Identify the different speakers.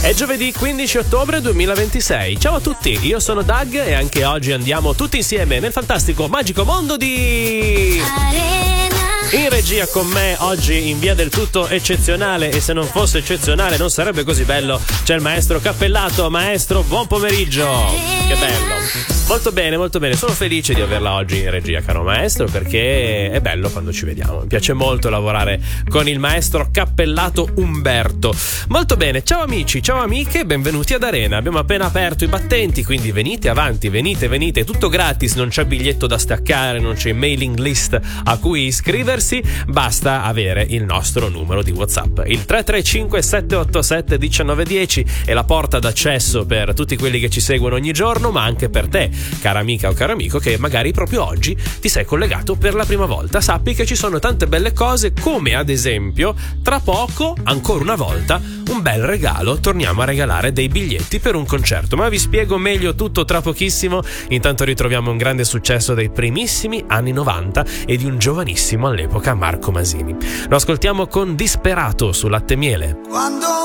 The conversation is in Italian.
Speaker 1: È giovedì 15 ottobre 2026. Ciao a tutti, io sono Doug e anche oggi andiamo tutti insieme nel fantastico magico mondo di Arena. In regia con me oggi in via del tutto eccezionale, e se non fosse eccezionale non sarebbe così bello, c'è il maestro Cappellato. Maestro, buon pomeriggio. Che bello. Molto bene, molto bene. Sono felice di averla oggi in regia, caro maestro, perché è bello quando ci vediamo. Mi piace molto lavorare con il maestro Cappellato Umberto. Molto bene, ciao amici, ciao amiche, benvenuti ad Arena. Abbiamo appena aperto i battenti, quindi venite avanti, venite, è tutto gratis, non c'è biglietto da staccare, non c'è mailing list a cui iscriversi, basta avere il nostro numero di WhatsApp. Il 335 787 1910 è la porta d'accesso per tutti quelli che ci seguono ogni giorno, ma anche per te, cara amica o caro amico, che magari proprio oggi ti sei collegato per la prima volta. Sappi che ci sono tante belle cose, come ad esempio tra poco, ancora una volta, un bel regalo. Torniamo a regalare dei biglietti per un concerto, ma vi spiego meglio tutto tra pochissimo. Intanto ritroviamo un grande successo dei primissimi anni 90 e di un giovanissimo all'epoca Marco Masini. Lo ascoltiamo con Disperato su Latte e Miele.